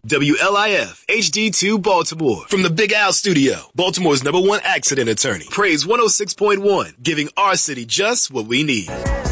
WLIF HD2 Baltimore. From the Big Al Studio, Baltimore's #1 accident attorney. Praise 106.1, giving our city just what we need.